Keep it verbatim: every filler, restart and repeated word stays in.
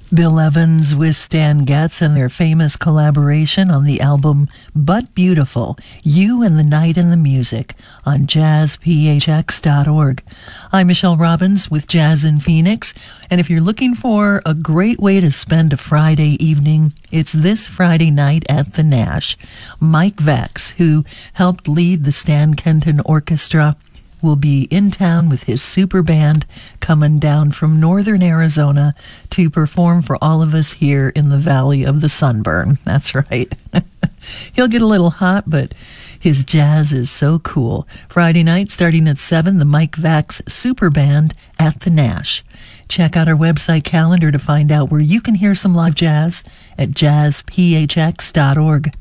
Bill Evans with Stan Getz and their famous collaboration on the album But Beautiful, You and the Night and the Music on jazz p h x dot org. I'm Michelle Robbins with Jazz in Phoenix, and if you're looking for a great way to spend a Friday evening, it's this Friday night at the Nash. Mike Vex, who helped lead the Stan Kenton Orchestra, will be in town with his super band coming down from northern Arizona to perform for all of us here in the Valley of the Sunburn. That's right. He'll get a little hot, but his jazz is so cool. Friday night, starting at seven, the Mike Vax Super Band at the Nash. Check out our website calendar to find out where you can hear some live jazz at jazz p h x dot org.